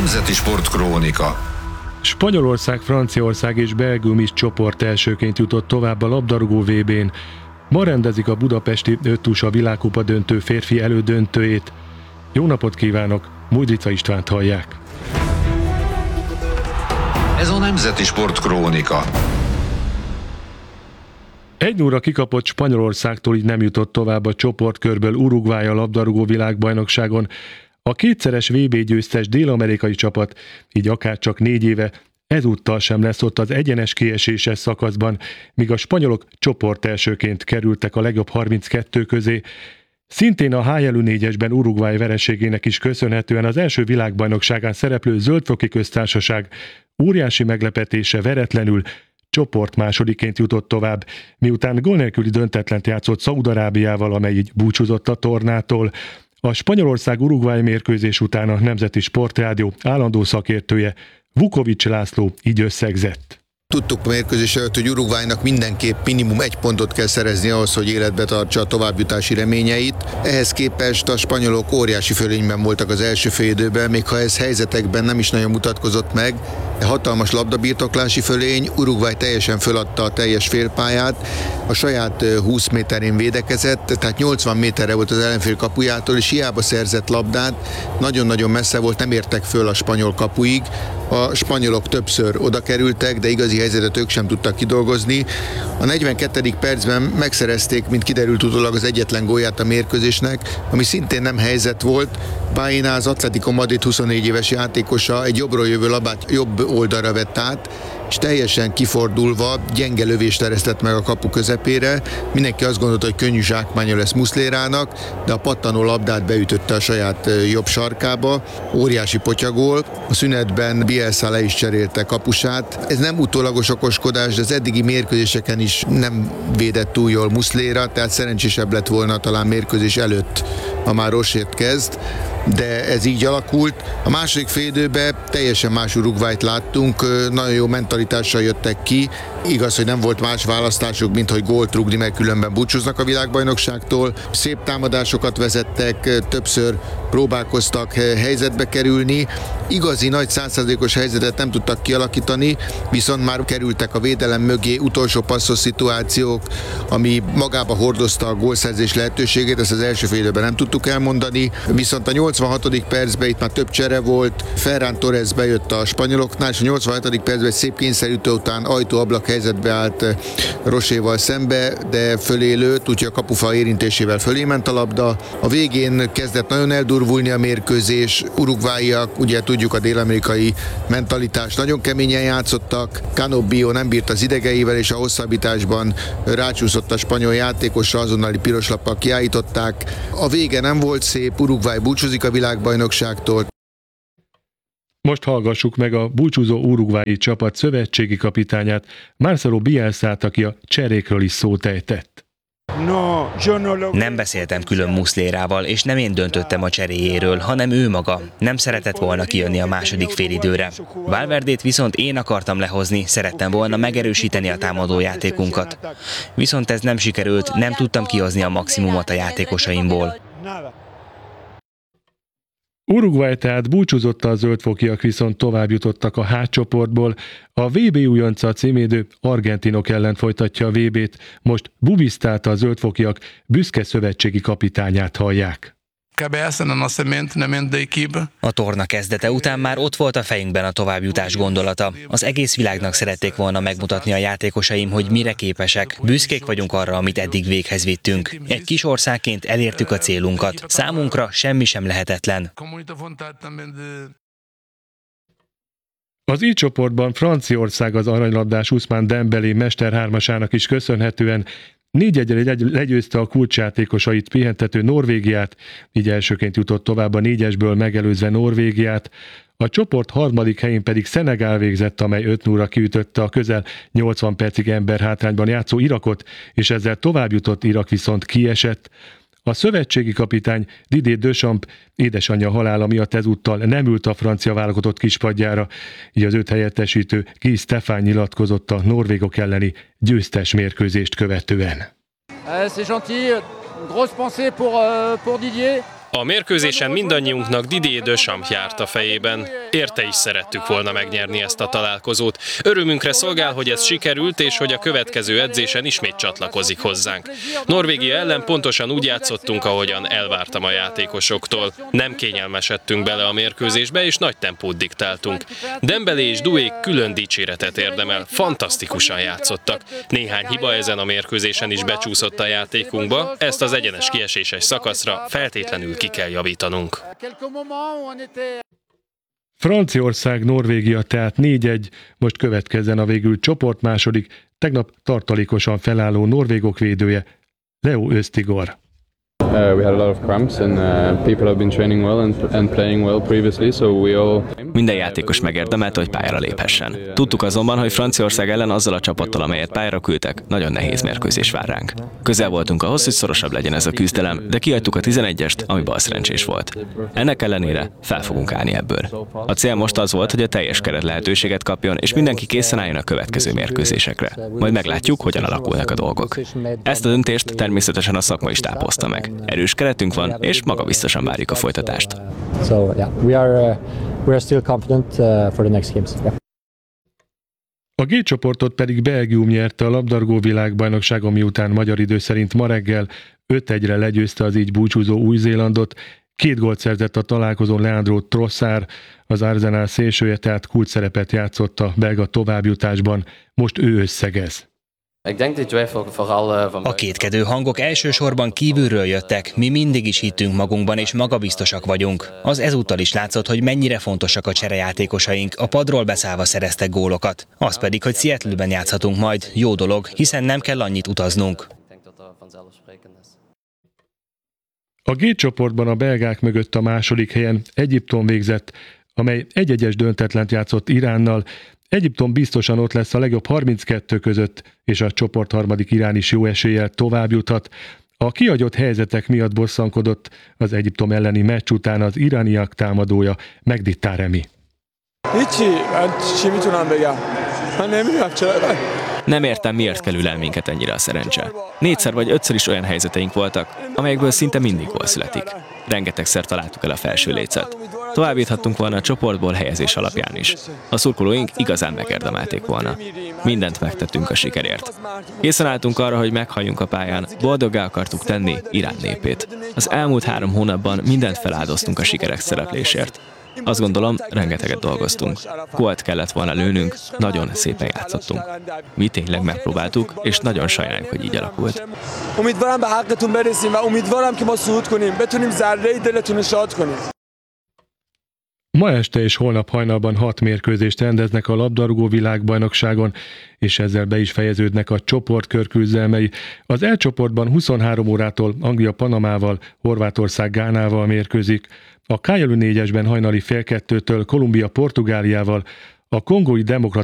Nemzeti Sportkrónika. Spanyolország, Franciaország és Belgium is csoport elsőként jutott tovább a labdarúgó VB-n. Ma rendezik a budapesti 5-tusa világkupa döntő férfi elődöntőjét. Jó napot kívánok, Mújdrica Istvánt hallják. Ez a Nemzeti Sportkrónika. 1-0-ra kikapott Spanyolországtól, így nem jutott tovább a csoportkörből Uruguay a labdarúgó világbajnokságon. A kétszeres VB győztes dél-amerikai csapat, így akárcsak 4 éve, ezúttal sem lesz ott az egyenes kieséses szakaszban, míg a spanyolok csoport elsőként kerültek a legjobb 32 közé. Szintén a H-jelű 4-esben Uruguay vereségének is köszönhetően az első világbajnokságán szereplő Zöldfoki Köztársaság óriási meglepetése veretlenül csoport másodiként jutott tovább, miután gól nélküli döntetlent játszott Szaúd-Arábiával, amely így búcsúzott a tornától. A Spanyolország-Uruguay mérkőzés után a Nemzeti Sportrádió állandó szakértője, Vukovics László így összegzett. Tudtuk a mérkőzés előtt, hogy Uruguaynak mindenképp minimum 1 pontot kell szerezni ahhoz, hogy életbe tartsa a továbbjutási reményeit. Ehhez képest a spanyolok óriási fölényben voltak az első félidőben, még ha ez helyzetekben nem is nagyon mutatkozott meg. Hatalmas labdabirtoklási fölény, Uruguay teljesen föladta a teljes félpályát, a saját 20 méterén védekezett, tehát 80 méterre volt az ellenfél kapujától, és hiába szerzett labdát, nagyon-nagyon messze volt, nem értek föl a spanyol kapuig. A spanyolok többször oda kerültek, de igazi helyzetet ők sem tudtak kidolgozni. A 42. percben megszerezték, mint kiderült utólag, az egyetlen gólját a mérkőzésnek, ami szintén nem helyzet volt. Baena, az Atlético Madrid 24 éves játékosa egy jobbról jövő labdát jobb oldalra vett át, és teljesen kifordulva gyenge lövést eresztett meg a kapu közepére. Mindenki azt gondolta, hogy könnyű zsákmánya lesz Muslérának, de a pattanó labdát beütötte a saját jobb sarkába. Óriási potyagól. A szünetben Bielsa le is cserélte kapusát. Ez nem utólagos okoskodás, de az eddigi mérkőzéseken is nem védett túl jól Musléra, tehát szerencsésebb lett volna talán mérkőzés előtt, ha már Rosét kezd, de ez így alakult. A második félidőben teljesen más Uruguayt láttunk, nagyon jó mentalitással jöttek ki. Igaz, hogy nem volt más választásuk, mint hogy gólt rúgni, mert különben búcsúznak a világbajnokságtól. Szép támadásokat vezettek, többször próbálkoztak helyzetbe kerülni. Igazi nagy 100%-os helyzetet nem tudtak kialakítani, viszont már kerültek a védelem mögé utolsó passzos szituációk, ami magába hordozta a gólszerzés lehetőségét, ezt az első fél időben nem tudtuk elmondani, viszont a 86. percben itt már több csere volt, Ferran Torres bejött a spanyoloknál, és a 87. percben egy szép kényszerítő után ajtó-ablak helyzetbe állt Roséval szembe, de fölé lőtt, úgyhogy a kapufa érintésével fölé ment a labda. A végén kezdett nagyon eldurvulni a mérkőzés, uruguayiak, ugye tudjuk a dél-amerikai mentalitást, nagyon keményen játszottak, Cano nem bírt az idegeivel, és a hosszabbításban rácsúszott a spanyol játékosra, azonnali piros lappal kiállították. A vége nem volt szép, Uruguay búcsúzik a világbajnokságtól. Most hallgassuk meg a búcsúzó uruguayi csapat szövetségi kapitányát, Marcelo Bielsát, aki a cserékről is szót ejtett. Nem beszéltem külön Muslérával, és nem én döntöttem a cseréjéről, hanem ő maga. Nem szeretett volna kijönni a második félidőre. Valverdét viszont én akartam lehozni, szerettem volna megerősíteni a támadójátékunkat. Viszont ez nem sikerült, nem tudtam kihozni a maximumot a játékosaimból. Uruguay tehát búcsúzott, a zöldfokiak viszont tovább jutottak a H csoportból. A VB újonca címédő argentinok ellen folytatja a VB-t, most Bubisztát, a zöldfokiak büszke szövetségi kapitányát hallják. A torna kezdete után már ott volt a fejünkben a továbbjutás gondolata. Az egész világnak szerették volna megmutatni a játékosaim, hogy mire képesek. Büszkék vagyunk arra, amit eddig véghez vittünk. Egy kis országként elértük a célunkat. Számunkra semmi sem lehetetlen. Az I csoportban Franciaország az aranylabdás Ousmane Dembélé mesterhármasának is köszönhetően 4-1-re legyőzte a kulcsjátékosait pihentető Norvégiát, így elsőként jutott tovább a 4-esből megelőzve Norvégiát. A csoport harmadik helyén pedig Szenegál végzett, amely 5-0-ra kiütötte a közel 80 percig emberhátrányban játszó Irakot, és ezzel tovább jutott, Irak viszont kiesett. A szövetségi kapitány Didier Deschamps édesanyja halála miatt ezúttal nem ült a francia válogatott kispadjára, így az őt helyettesítő Guy Stéphane nyilatkozott a norvégok elleni győztes mérkőzést követően. C'est gentil, grosse pensée pour Didier. A mérkőzésen mindannyiunknak Didier Deschamps járt a fejében. Érte is szerettük volna megnyerni ezt a találkozót. Örömünkre szolgál, hogy ez sikerült, és hogy a következő edzésen ismét csatlakozik hozzánk. Norvégia ellen pontosan úgy játszottunk, ahogyan elvártam a játékosoktól. Nem kényelmesedtünk bele a mérkőzésbe, és nagy tempót diktáltunk. Dembélé és Doué külön dicséretet érdemel, fantasztikusan játszottak. Néhány hiba ezen a mérkőzésen is becsúszott a játékunkba, ezt az egyenes kieséses szakaszra feltétlenül ki kell javítanunk. Franciaország, Norvégia tehát 4-1, most következzen a végül csoportmásodik, tegnap tartalékosan felálló norvégok védője, Leo Östigor. We had a lot of cramps and people have been training well and playing well previously, so we all... Minden játékos megérdemelte, hogy pályára léphessen. Tudtuk azonban, hogy Franciaország ellen azzal a csapattal, amelyet pályára küldtek, nagyon nehéz mérkőzés vár ránk. Közel voltunk ahhoz, hogy szorosabb legyen ez a küzdelem, de kihagytuk a 11-est, ami balszerencsés volt. Ennek ellenére fel fogunk állni ebből. A cél most az volt, hogy a teljes keret lehetőséget kapjon, és mindenki készen álljon a következő mérkőzésekre. Majd meglátjuk, hogyan alakulnak a dolgok. Ezt a döntést természetesen a szakma is tápozta meg. Erős keretünk van, és magabiztosan várjuk a folytatást. So yeah, we are still confident for the next games. Yeah. A G csoportot pedig Belgium nyerte a labdarúgó világbajnokságon, miután magyar idő szerint ma reggel 5-1-re legyőzte az így búcsúzó Új-Zélandot. 2 gólt szerzett a találkozón Leandro Trossard, az Arsenal szélsője, tehát kulcsszerepet játszott a belga továbbjutásban, most ő összegez. A kétkedő hangok elsősorban kívülről jöttek, mi mindig is hittünk magunkban és magabiztosak vagyunk. Az ezúttal is látszott, hogy mennyire fontosak a cserejátékosaink, a padról beszállva szereztek gólokat. Az pedig, hogy Seattle-ben játszhatunk majd, jó dolog, hiszen nem kell annyit utaznunk. A G csoportban a belgák mögött a második helyen Egyiptom végzett, amely 1-1-es döntetlent játszott Iránnal. Egyiptom biztosan ott lesz a legjobb 32 között, és a csoport harmadik Irán is jó eséllyel tovább juthat. A kihagyott helyzetek miatt bosszankodott az Egyiptom elleni meccs után az irániak támadója, Mehdi Taremi. Nem értem, miért kell ül el minket ennyire a szerencse. 4-szer vagy 5-ször is olyan helyzeteink voltak, amelyekből szinte mindig gól születik. Rengetegszer találtuk el a felső lécet. Továbbíthattunk volna a csoportból helyezés alapján is. A szurkolóink igazán megérdemelték volna. Mindent megtettünk a sikerért. Készen álltunk arra, hogy meghalljunk a pályán, boldoggá akartuk tenni Irán népét. Az elmúlt 3 hónapban mindent feláldoztunk a sikerek szereplésért. Azt gondolom, rengeteget dolgoztunk. Gólt kellett volna lőnünk, nagyon szépen játszottunk. Mi tényleg megpróbáltuk, és nagyon sajnáljuk, hogy így alakult. Ma este és holnap hajnalban 6 mérkőzést rendeznek a labdarúgó világbajnokságon, és ezzel be is fejeződnek a csoportkör küzdelmei. Az E csoportban 23 órától Anglia Panamával, Horvátország Gánával mérkőzik, a K-jelű 4-esben hajnali fél 2-től Kolumbia Portugáliával, a Kongói Demokratikus